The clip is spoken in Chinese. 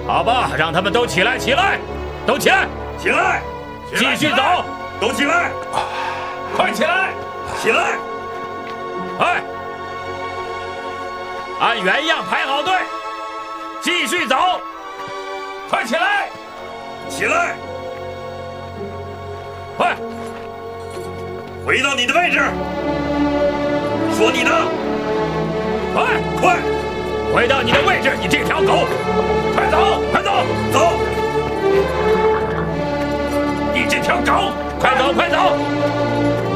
好吧，让他们都起来，起来，都起来， 起来， 继续走， 都起来， 快起来， 起来， 快，按原样排好队，继续走，快起来， 起来， 快， 回到你的位置，说你的，快， 回到你的位置，你这条狗，快走，快走， 走， 你这条狗，快走，快走。